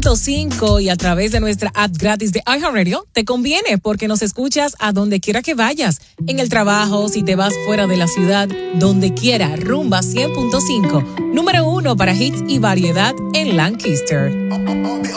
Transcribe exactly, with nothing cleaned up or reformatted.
punto cinco y a través de nuestra app gratis de iHeartRadio, te conviene porque nos escuchas a donde quiera que vayas. En el trabajo, si te vas fuera de la ciudad, donde quiera, Rumba cien punto cinco. Número uno para hits y variedad en Lancaster.